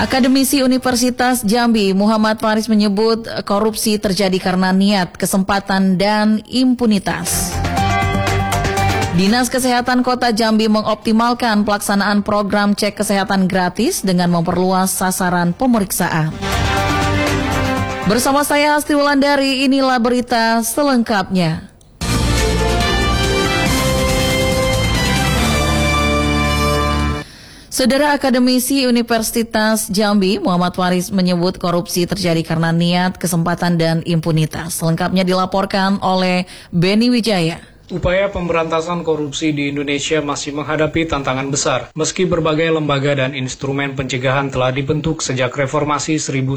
Akademisi Universitas Jambi Muhammad Faris menyebut korupsi terjadi karena niat, kesempatan, dan impunitas. Dinas Kesehatan Kota Jambi mengoptimalkan pelaksanaan program cek kesehatan gratis dengan memperluas sasaran pemeriksaan. Bersama saya Asti Wulandari, inilah berita selengkapnya. Saudara Akademisi Universitas Jambi Muhammad Faris menyebut korupsi terjadi karena niat, kesempatan, dan impunitas. Selengkapnya dilaporkan oleh Beni Wijaya. Upaya pemberantasan korupsi di Indonesia masih menghadapi tantangan besar. Meski berbagai lembaga dan instrumen pencegahan telah dibentuk sejak reformasi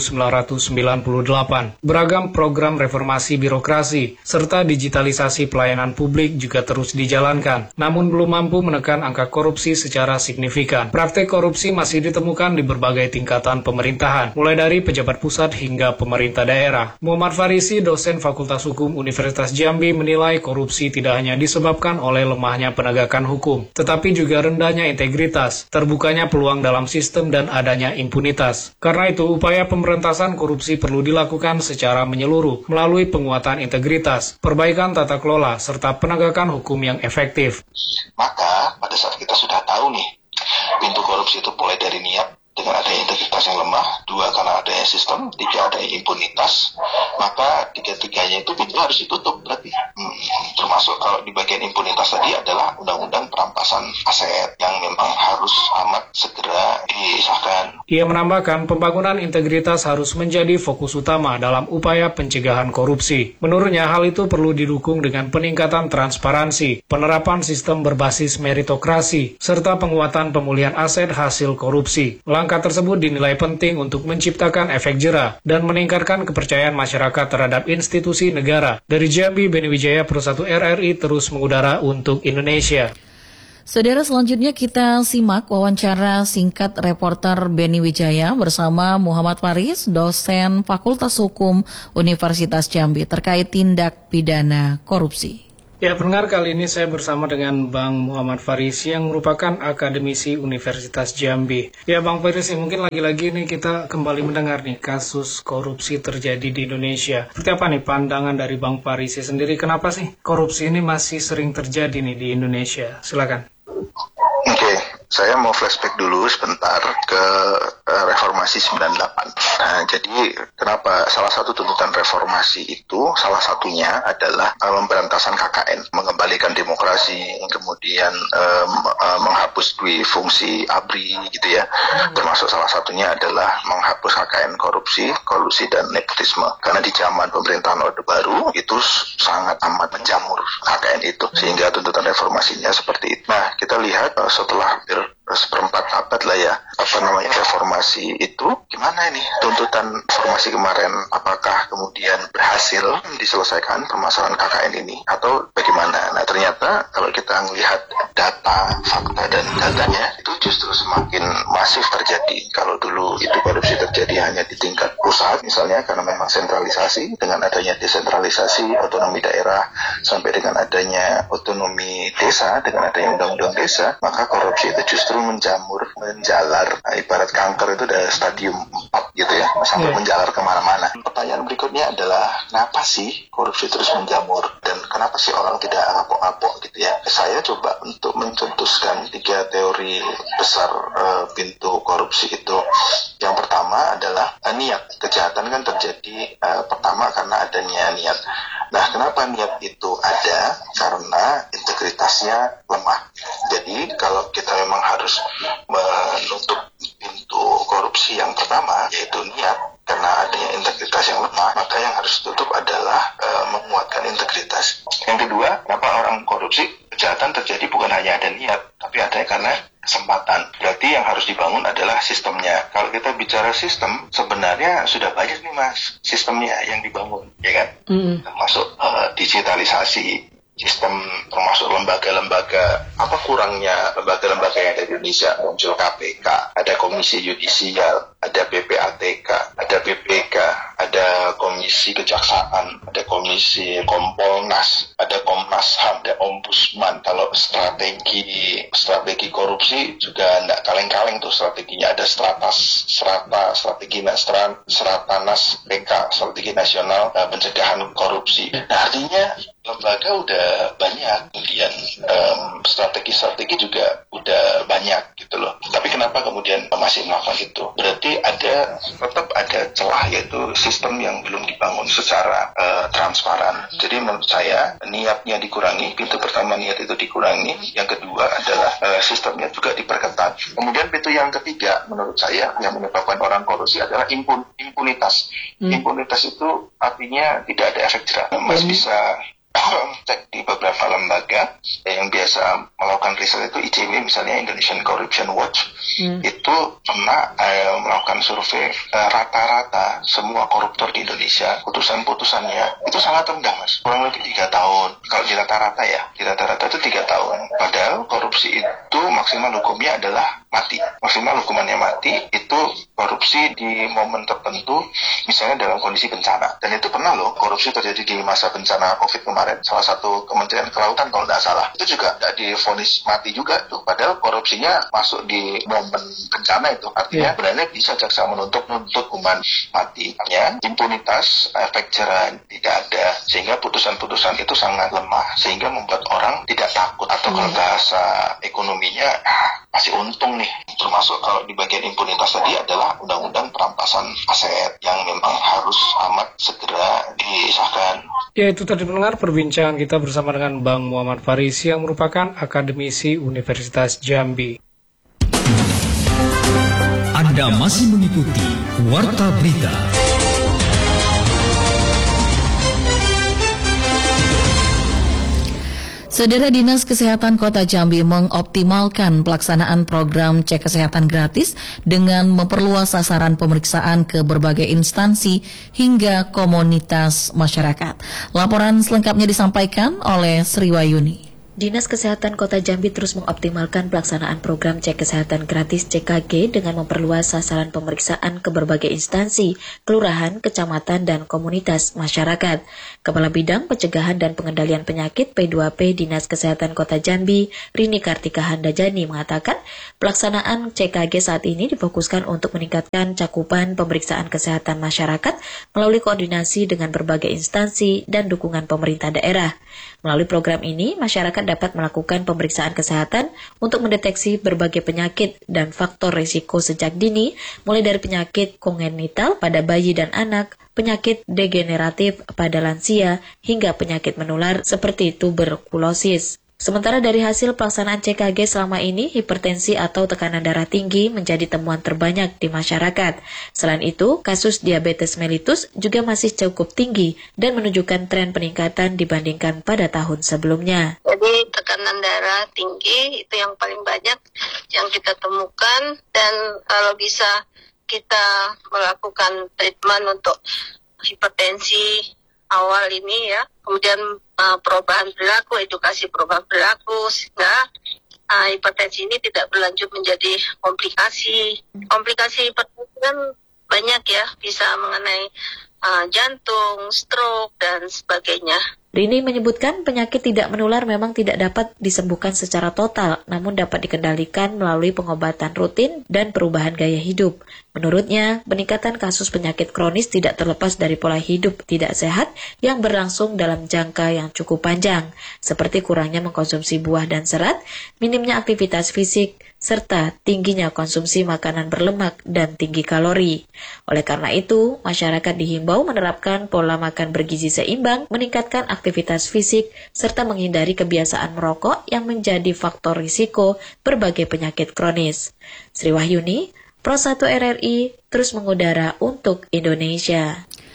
1998, beragam program reformasi birokrasi serta digitalisasi pelayanan publik juga terus dijalankan, namun belum mampu menekan angka korupsi secara signifikan. Praktek korupsi masih ditemukan di berbagai tingkatan pemerintahan, mulai dari pejabat pusat hingga pemerintah daerah. Muhammad Farisi, dosen Fakultas Hukum Universitas Jambi, menilai korupsi tidak hanya disebabkan oleh lemahnya penegakan hukum, tetapi juga rendahnya integritas, terbukanya peluang dalam sistem, dan adanya impunitas. Karena itu, upaya pemberantasan korupsi perlu dilakukan secara menyeluruh, melalui penguatan integritas, perbaikan tata kelola, serta penegakan hukum yang efektif. Maka, pada saat kita sudah tahu nih, pintu korupsi itu mulai dari niat, dengan adanya integritas yang lemah, 2 karena adanya sistem, 3 adanya impunitas, maka tiga-tiganya itu pintu harus ditutup berarti. Termasuk kalau di bagian impunitas tadi adalah undang-undang perampasan aset yang memang harus amat segera disahkan. Ia menambahkan pembangunan integritas harus menjadi fokus utama dalam upaya pencegahan korupsi. Menurutnya hal itu perlu didukung dengan peningkatan transparansi, penerapan sistem berbasis meritokrasi, serta penguatan pemulihan aset hasil korupsi. Langkah tersebut dinilai penting untuk menciptakan efek jera dan meningkatkan kepercayaan masyarakat terhadap institusi negara. Dari Jambi, Beni Wijaya, Pro 1 RRI terus mengudara untuk Indonesia. Saudara, selanjutnya kita simak wawancara singkat reporter Beni Wijaya bersama Muhammad Faris, dosen Fakultas Hukum Universitas Jambi terkait tindak pidana korupsi. Ya, pendengar, kali ini saya bersama dengan Bang Muhammad Faris yang merupakan akademisi Universitas Jambi. Ya, Bang Faris, mungkin lagi-lagi nih kita kembali mendengar nih kasus korupsi terjadi di Indonesia. Seperti apa nih pandangan dari Bang Faris sendiri? Kenapa sih korupsi ini masih sering terjadi nih di Indonesia? Silakan. Oke, saya mau flashback dulu sebentar ke reformasi 98. Nah, jadi kenapa salah satu tuntutan reformasi itu salah satunya adalah pemberantasan KKN, mengembalikan demokrasi, kemudian menghapus fungsi ABRI gitu ya. Termasuk salah satunya adalah menghapus KKN korupsi, kolusi, dan nepotisme. Karena di zaman pemerintahan Orde Baru itu sangat amat menjamur KKN itu, sehingga tuntutan reformasinya seperti itu. Nah, kita lihat setelah hampir seperempat abad lah ya, reformasi itu gimana ini tuntutan reformasi kemarin, apakah kemudian berhasil diselesaikan permasalahan KKN ini atau bagaimana? Nah, ternyata kalau kita melihat data, fakta, dan datanya itu justru semakin masif terjadi. Kalau dulu itu korupsi terjadi hanya di tingkat pusat misalnya karena memang sentralisasi, dengan adanya desentralisasi otonomi daerah sampai dengan adanya otonomi desa, dengan adanya undang-undang desa, maka korupsi itu justru menjamur, menjalar. Nah, ibarat kanker itu udah stadium 4 gitu ya, sampai menjalar kemana-mana. Pertanyaan berikutnya adalah, kenapa sih korupsi terus menjamur? Dan kenapa sih orang tidak ngapok-ngapok gitu ya? Saya coba untuk mencetuskan 3 teori besar pintu korupsi itu. Yang pertama adalah niat. Kejahatan kan terjadi pertama karena adanya niat. Nah, kenapa niat itu ada? Karena integritasnya lemah. Jadi kalau kita memang harus menutup pintu korupsi yang pertama, yaitu niat, karena adanya integritas yang lemah, maka yang harus tutup adalah menguatkan integritas. Yang kedua, kenapa orang korupsi? Kejahatan terjadi bukan hanya ada niat, tapi ada karena kesempatan. Berarti yang harus dibangun adalah sistemnya. Kalau kita bicara sistem, sebenarnya sudah banyak nih Mas sistemnya yang dibangun, ya kan? Termasuk digitalisasi, sistem termasuk lembaga-lembaga, apa kurangnya lembaga-lembaga yang ada di Indonesia, muncul KPK, ada Komisi Yudisial, ada PPATK, ada BPK, ada Komisi Kejaksaan, ada Komisi Kompolnas, ada Komnas HAM, ada Ombudsman. Kalau strategi korupsi juga tidak kaleng-kaleng tuh strateginya, ada Stratanas PK, Strategi Nasional Pencegahan Korupsi. Nah, artinya lembaga udah banyak, kemudian strategi juga udah banyak gitu loh. Tapi kenapa kemudian masih melakukan itu? Berarti tetap ada celah, yaitu sistem yang belum dibangun secara transparan. Jadi menurut saya niatnya dikurangi. Pintu pertama niat itu dikurangi. Yang kedua adalah sistemnya juga diperketat. Kemudian pintu yang ketiga menurut saya yang menyebabkan orang korupsi adalah impunitas. Impunitas itu artinya tidak ada efek jerah. Mas bisa cek di beberapa lembaga yang biasa melakukan riset, itu ICW misalnya, Indonesian Corruption Watch, itu pernah melakukan survei rata-rata semua koruptor di Indonesia, putusannya itu sangat rendah, Mas, kurang lebih 3 tahun. Kalau di rata-rata itu 3 tahun. Padahal korupsi itu maksimal hukumnya adalah mati. Maksimal hukumannya mati. Itu korupsi di momen tertentu, misalnya dalam kondisi bencana. Dan itu pernah loh korupsi terjadi di masa bencana COVID kemarin. Salah satu Kementerian Kelautan kalau tidak salah. Itu juga tidak divonis mati juga tuh. Padahal korupsinya masuk di momen bencana itu. Artinya sebenarnya bisa jaksa menuntut hukuman mati. Artinya impunitas, efek jerah tidak ada. Sehingga putusan-putusan itu sangat lemah. Sehingga membuat orang tidak takut. Atau kalau bahasa ekonominya masih untung nih. Termasuk kalau di bagian impunitas tadi adalah undang-undang perampasan aset yang memang harus amat segera disahkan. Ya, itu tadi pendengar perbincangan kita bersama dengan Bang Muhammad Faris yang merupakan akademisi Universitas Jambi. Anda masih mengikuti Warta Berita. Saudara, Dinas Kesehatan Kota Jambi mengoptimalkan pelaksanaan program cek kesehatan gratis dengan memperluas sasaran pemeriksaan ke berbagai instansi hingga komunitas masyarakat. Laporan selengkapnya disampaikan oleh Sri Wayuni. Dinas Kesehatan Kota Jambi terus mengoptimalkan pelaksanaan program cek kesehatan gratis CKG dengan memperluas sasaran pemeriksaan ke berbagai instansi, kelurahan, kecamatan, dan komunitas masyarakat. Kepala Bidang Pencegahan dan Pengendalian Penyakit P2P Dinas Kesehatan Kota Jambi, Rini Kartika Handajani mengatakan, pelaksanaan CKG saat ini difokuskan untuk meningkatkan cakupan pemeriksaan kesehatan masyarakat melalui koordinasi dengan berbagai instansi dan dukungan pemerintah daerah. Melalui program ini, masyarakat dapat melakukan pemeriksaan kesehatan untuk mendeteksi berbagai penyakit dan faktor risiko sejak dini, mulai dari penyakit kongenital pada bayi dan anak, penyakit degeneratif pada lansia, hingga penyakit menular seperti tuberkulosis. Sementara dari hasil pelaksanaan CKG selama ini, hipertensi atau tekanan darah tinggi menjadi temuan terbanyak di masyarakat. Selain itu, kasus diabetes mellitus juga masih cukup tinggi dan menunjukkan tren peningkatan dibandingkan pada tahun sebelumnya. Jadi tekanan darah tinggi itu yang paling banyak yang kita temukan, dan kalau bisa kita melakukan treatment untuk hipertensi awal ini ya, kemudian perubahan perilaku, edukasi perubahan perilaku, sehingga hipertensi ini tidak berlanjut menjadi komplikasi. Komplikasi hipertensi kan banyak ya, bisa mengenai jantung, stroke, dan sebagainya. Rini menyebutkan penyakit tidak menular memang tidak dapat disembuhkan secara total, namun dapat dikendalikan melalui pengobatan rutin dan perubahan gaya hidup. Menurutnya, peningkatan kasus penyakit kronis tidak terlepas dari pola hidup tidak sehat yang berlangsung dalam jangka yang cukup panjang, seperti kurangnya mengkonsumsi buah dan serat, minimnya aktivitas fisik, serta tingginya konsumsi makanan berlemak dan tinggi kalori. Oleh karena itu, masyarakat dihimbau menerapkan pola makan bergizi seimbang, meningkatkan aktivitas fisik, serta menghindari kebiasaan merokok yang menjadi faktor risiko berbagai penyakit kronis. Sri Wahyuni, Pro 1 RRI, terus mengudara untuk Indonesia.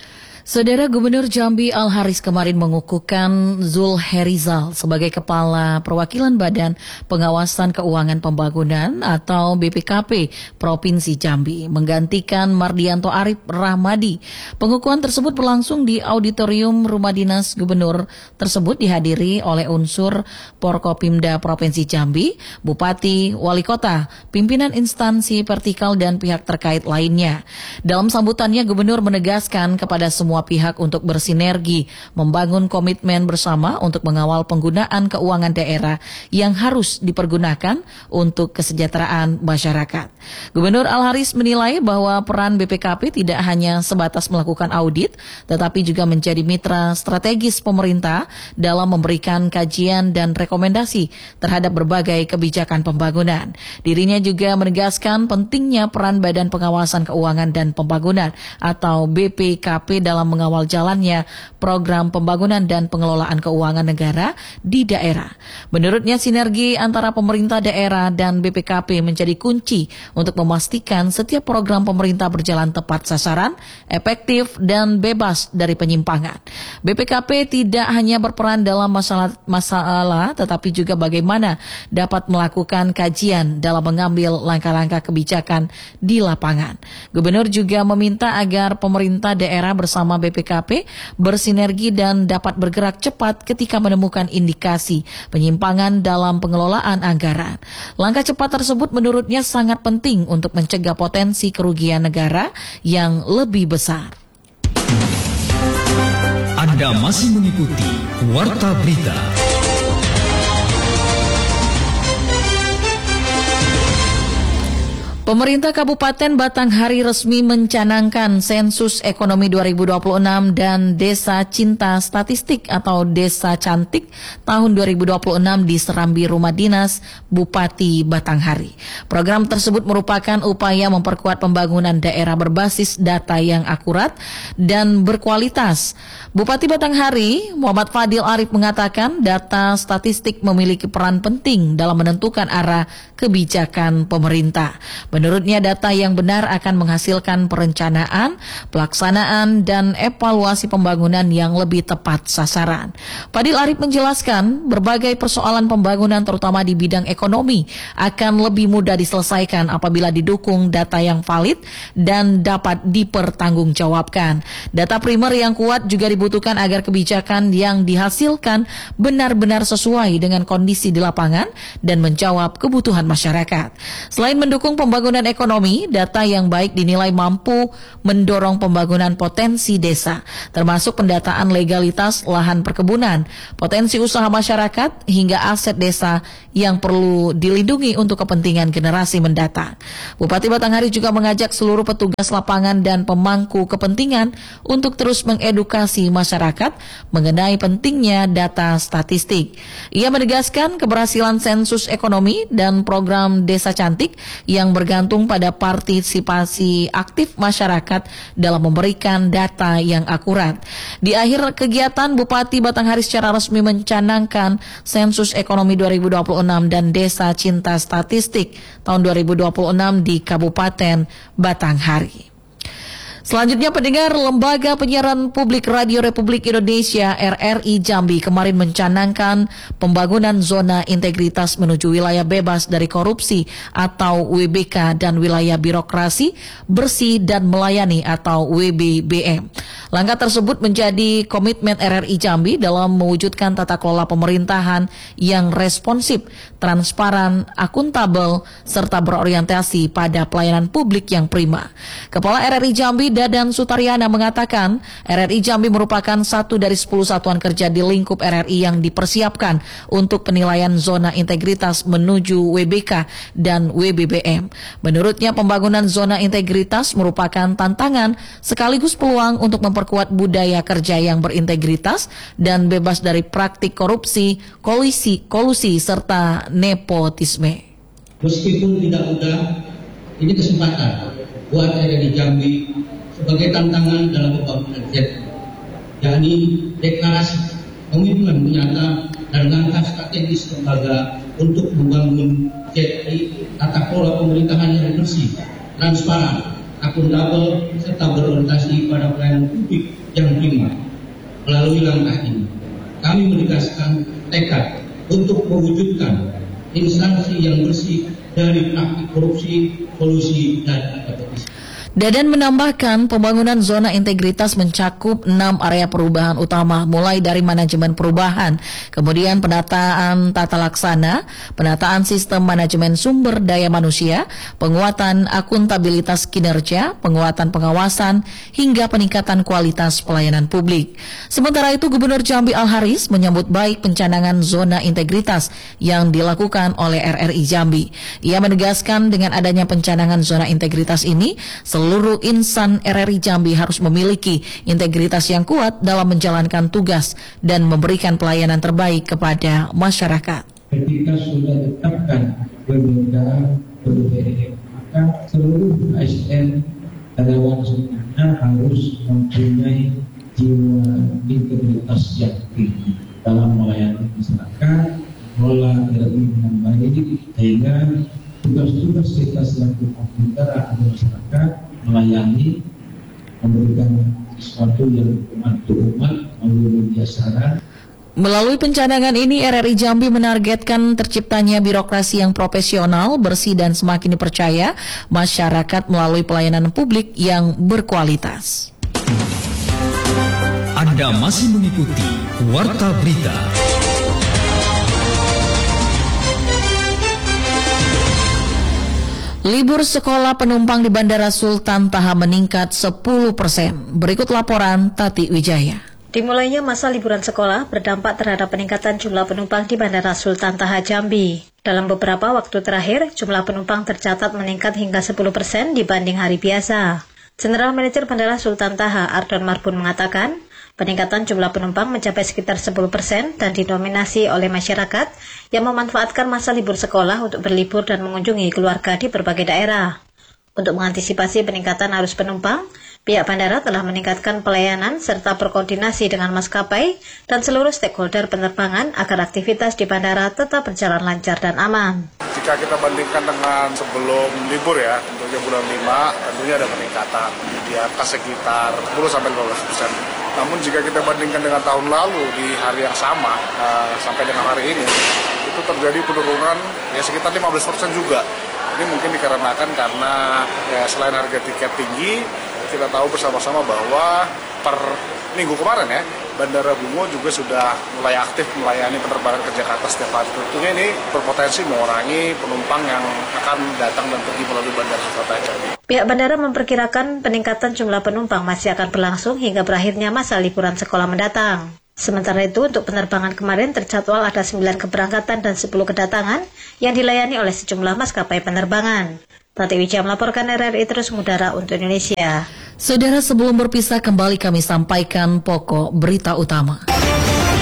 Saudara Gubernur Jambi Al-Haris kemarin mengukuhkan Zul Herizal sebagai Kepala Perwakilan Badan Pengawasan Keuangan Pembangunan atau BPKP Provinsi Jambi, menggantikan Mardianto Arif Rahmadi. Pengukuhan tersebut berlangsung di Auditorium Rumah Dinas Gubernur tersebut, dihadiri oleh unsur Porkopimda Provinsi Jambi, Bupati, Wali Kota, pimpinan instansi vertikal dan pihak terkait lainnya. Dalam sambutannya, Gubernur menegaskan kepada semua pihak untuk bersinergi, membangun komitmen bersama untuk mengawal penggunaan keuangan daerah yang harus dipergunakan untuk kesejahteraan masyarakat. Gubernur Al-Haris menilai bahwa peran BPKP tidak hanya sebatas melakukan audit, tetapi juga menjadi mitra strategis pemerintah dalam memberikan kajian dan rekomendasi terhadap berbagai kebijakan pembangunan. Dirinya juga menegaskan pentingnya peran Badan Pengawasan Keuangan dan Pembangunan atau BPKP dalam mengawal jalannya program pembangunan dan pengelolaan keuangan negara di daerah. Menurutnya, sinergi antara pemerintah daerah dan BPKP menjadi kunci untuk memastikan setiap program pemerintah berjalan tepat sasaran, efektif, dan bebas dari penyimpangan. BPKP tidak hanya berperan dalam masalah, tetapi juga bagaimana dapat melakukan kajian dalam mengambil langkah-langkah kebijakan di lapangan. Gubernur juga meminta agar pemerintah daerah bersama BPKP bersinergi dan dapat bergerak cepat ketika menemukan indikasi penyimpangan dalam pengelolaan anggaran. Langkah cepat tersebut menurutnya sangat penting untuk mencegah potensi kerugian negara yang lebih besar. Anda masih mengikuti Warta Berita. Pemerintah Kabupaten Batanghari resmi mencanangkan sensus ekonomi 2026 dan Desa Cinta Statistik atau Desa Cantik tahun 2026 di Serambi Rumah Dinas Bupati Batanghari. Program tersebut merupakan upaya memperkuat pembangunan daerah berbasis data yang akurat dan berkualitas. Bupati Batanghari, Muhammad Fadil Arif, mengatakan data statistik memiliki peran penting dalam menentukan arah kebijakan pemerintah. Menurutnya, data yang benar akan menghasilkan perencanaan, pelaksanaan, dan evaluasi pembangunan yang lebih tepat sasaran. Fadil Arif menjelaskan, berbagai persoalan pembangunan terutama di bidang ekonomi akan lebih mudah diselesaikan apabila didukung data yang valid dan dapat dipertanggungjawabkan. Data primer yang kuat juga dibutuhkan agar kebijakan yang dihasilkan benar-benar sesuai dengan kondisi di lapangan dan menjawab kebutuhan masyarakat. Selain mendukung pembangunan ekonomi, data yang baik dinilai mampu mendorong pembangunan potensi desa, termasuk pendataan legalitas lahan perkebunan, potensi usaha masyarakat, hingga aset desa yang perlu dilindungi untuk kepentingan generasi mendatang. Bupati Batanghari juga mengajak seluruh petugas lapangan dan pemangku kepentingan untuk terus mengedukasi masyarakat mengenai pentingnya data statistik. Ia menegaskan keberhasilan sensus ekonomi dan program Desa Cantik yang bergantung pada partisipasi aktif masyarakat dalam memberikan data yang akurat. Di akhir kegiatan, Bupati Batanghari secara resmi mencanangkan sensus ekonomi 2026 dan Desa Cinta Statistik tahun 2026 di Kabupaten Batanghari. Selanjutnya, pendengar, Lembaga Penyiaran Publik Radio Republik Indonesia RRI Jambi kemarin mencanangkan pembangunan zona integritas menuju wilayah bebas dari korupsi atau WBK dan wilayah birokrasi bersih dan melayani atau WBBM. Langkah tersebut menjadi komitmen RRI Jambi dalam mewujudkan tata kelola pemerintahan yang responsif, transparan, akuntabel, serta berorientasi pada pelayanan publik yang prima. Kepala RRI Jambi Dadan Sutaryana mengatakan, RRI Jambi merupakan satu dari 10 satuan kerja di lingkup RRI yang dipersiapkan untuk penilaian zona integritas menuju WBK dan WBBM. Menurutnya, pembangunan zona integritas merupakan tantangan sekaligus peluang untuk memperkuat budaya kerja yang berintegritas dan bebas dari praktik korupsi, kolusi serta nepotisme. Meskipun tidak mudah, ini kesempatan buat RRI Jambi sebagai tantangan dalam pembangunan ZI, yakni deklarasi komitmen nyata dan langkah strategis lembaga untuk membangun ZI tata kelola pemerintahan yang bersih, transparan, akuntabel, serta berorientasi pada pelayanan publik yang prima. Melalui langkah ini, kami menegaskan tekad untuk mewujudkan instansi yang bersih dari praktik korupsi, kolusi, dan nepotisme. Dadan menambahkan pembangunan zona integritas mencakup 6 area perubahan utama, mulai dari manajemen perubahan, kemudian penataan tata laksana, penataan sistem manajemen sumber daya manusia, penguatan akuntabilitas kinerja, penguatan pengawasan, hingga peningkatan kualitas pelayanan publik. Sementara itu, Gubernur Jambi Al-Haris menyambut baik pencanangan zona integritas yang dilakukan oleh RRI Jambi. Ia menegaskan dengan adanya pencanangan zona integritas ini, seluruh insan RRI Jambi harus memiliki integritas yang kuat dalam menjalankan tugas dan memberikan pelayanan terbaik kepada masyarakat. Ketika sudah ditetapkan berbeda, maka seluruh ASN karyawan semuanya harus mempunyai jiwa integritas yang tinggi dalam melayani masyarakat, mengelola RRI dengan baik, sehingga tugas-tugas kita selaku pembina masyarakat melayani, memberikan sesuatu yang membantu umat melalui media saran. Melalui pencanangan ini, RRI Jambi menargetkan terciptanya birokrasi yang profesional, bersih, dan semakin dipercaya masyarakat melalui pelayanan publik yang berkualitas. Anda masih mengikuti Warta Berita. Libur sekolah penumpang di Bandara Sultan Taha meningkat 10%. Berikut laporan Tati Wijaya. Dimulainya masa liburan sekolah berdampak terhadap peningkatan jumlah penumpang di Bandara Sultan Taha Jambi. Dalam beberapa waktu terakhir, jumlah penumpang tercatat meningkat hingga 10% dibanding hari biasa. General Manager Bandara Sultan Taha, Ardon Marbun, mengatakan, peningkatan jumlah penumpang mencapai sekitar 10% dan didominasi oleh masyarakat yang memanfaatkan masa libur sekolah untuk berlibur dan mengunjungi keluarga di berbagai daerah. Untuk mengantisipasi peningkatan arus penumpang, pihak bandara telah meningkatkan pelayanan serta berkoordinasi dengan maskapai dan seluruh stakeholder penerbangan agar aktivitas di bandara tetap berjalan lancar dan aman. Jika kita bandingkan dengan sebelum libur ya, tentunya bulan 5, tentunya ada peningkatan di angka sekitar 10-12%. Namun jika kita bandingkan dengan tahun lalu di hari yang sama sampai dengan hari ini, itu terjadi penurunan ya sekitar 15% juga. Ini mungkin dikarenakan karena ya, selain harga tiket tinggi, kita tahu bersama-sama bahwa per minggu kemarin ya, Bandara Bungo juga sudah mulai aktif melayani penerbangan ke Jakarta setiap hari. Tentunya ini berpotensi mengurangi penumpang yang akan datang dan pergi melalui Bandara Sultan Taha Jambi. Pihak bandara memperkirakan peningkatan jumlah penumpang masih akan berlangsung hingga berakhirnya masa liburan sekolah mendatang. Sementara itu, untuk penerbangan kemarin terjadwal ada 9 keberangkatan dan 10 kedatangan yang dilayani oleh sejumlah maskapai penerbangan. Tati Wijaya melaporkan RRI Terus Mengudara untuk Indonesia. Saudara, sebelum berpisah kembali kami sampaikan pokok berita utama.